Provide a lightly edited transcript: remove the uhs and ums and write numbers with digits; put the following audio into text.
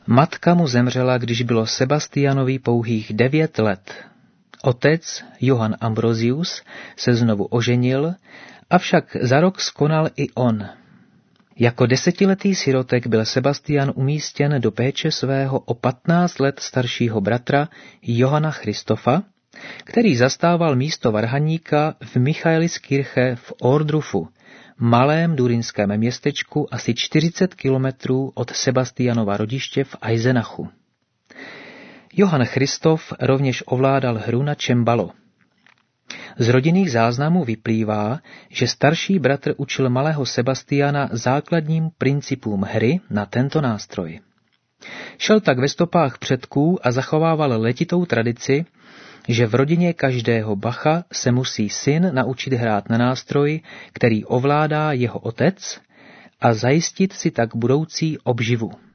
Matka mu zemřela, když bylo Sebastianovi pouhých 9 let. Otec, Johann Ambrosius, se znovu oženil, avšak za rok skonal i on. Jako 10letý sirotek byl Sebastian umístěn do péče svého o 15 let staršího bratra Johanna Christofa, který zastával místo varhaníka v Michaeliskirche v Ohrdrufu, malém durinském městečku asi 40 kilometrů od Sebastianova rodiště v Eisenachu. Johann Christoph rovněž ovládal hru na cembalo. Z rodinných záznamů vyplývá, že starší bratr učil malého Sebastiana základním principům hry na tento nástroj. Šel tak ve stopách předků a zachovával letitou tradici, že v rodině každého Bacha se musí syn naučit hrát na nástroj, který ovládá jeho otec, a zajistit si tak budoucí obživu.